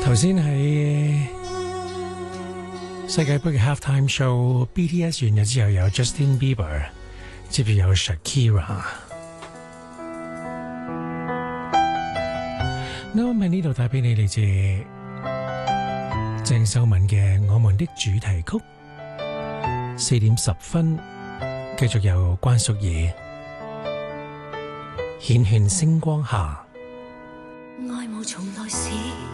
頭先喺世界盃嘅 Halftime Show，BTS 完咗之後有 Justin Bieber， 接住有 Shakira。啱啱喺呢度帶俾你嚟自鄭秀文嘅《我們的主題曲》。4點10分，繼續有關淑怡《繾綣星光下》。 愛慕從來是